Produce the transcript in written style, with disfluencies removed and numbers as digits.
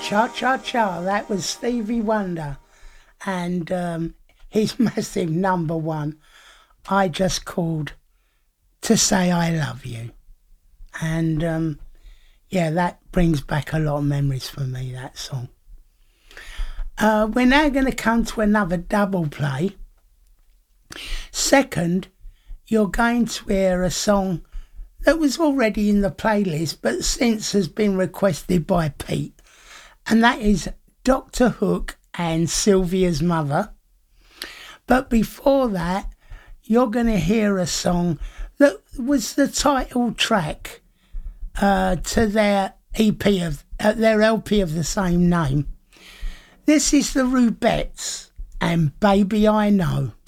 Cha Cha Cha, that was Stevie Wonder and his massive number one, I Just Called to Say I Love You. And yeah, that brings back a lot of memories for me, that song. We're now going to come to another double play. Second, you're going to hear a song that was already in the playlist but since has been requested by Pete, and that is Dr. Hook and Sylvia's Mother. But before that, you're going to hear a song that was the title track to their their LP of the same name. This is the Rubettes and Baby I Know.